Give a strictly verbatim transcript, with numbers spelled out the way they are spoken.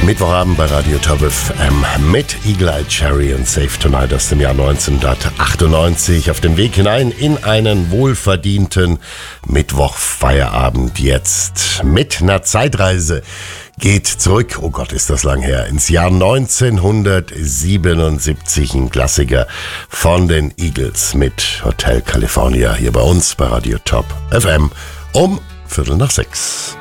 Mittwochabend bei Radio Top F M mit Eagle Eye Cherry und Save Tonight aus dem Jahr neunzehnhundertachtundneunzig auf dem Weg hinein in einen wohlverdienten Mittwochfeierabend jetzt mit einer Zeitreise. Geht zurück, oh Gott, ist das lang her, ins Jahr neunzehnhundertsiebenundsiebzig, ein Klassiker von den Eagles mit Hotel California hier bei uns bei Radio Top F M um Viertel nach sechs.